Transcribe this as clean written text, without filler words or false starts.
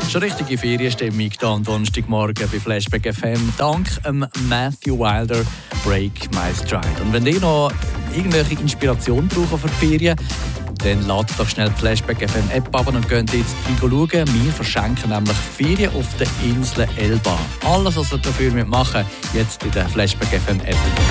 Schon richtige Ferienstimmung hier am Donnerstagmorgen bei Flashback FM. Dank Matthew Wilder, Break My Stride. Und wenn ihr noch irgendwelche Inspiration braucht für die Ferien, dann ladet doch schnell die Flashback FM App ab und könnt jetzt schauen. Wir verschenken nämlich Ferien auf der Insel Elba. Alles, was ihr dafür machen müsst, jetzt in der Flashback FM App.